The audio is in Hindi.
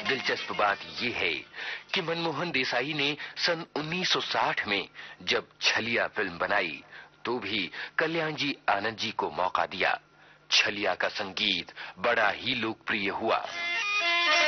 दिलचस्प बात यह है कि मनमोहन देसाई ने सन 1960 में जब छलिया फिल्म बनाई तो भी कल्याण जी आनंद जी को मौका दिया। छलिया का संगीत बड़ा ही लोकप्रिय हुआ।